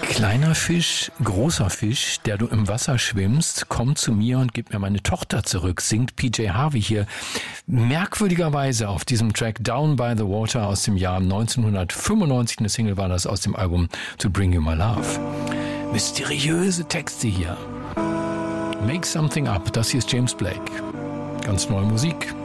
Kleiner Fisch, großer Fisch, der du im Wasser schwimmst, komm zu mir und gib mir meine Tochter zurück, singt PJ Harvey hier merkwürdigerweise auf diesem Track Down by the Water aus dem Jahr 1995. Eine Single war das aus dem Album To Bring You My Love. Mysteriöse Texte hier. Make Something Up, das hier ist James Blake. Ganz neue Musik.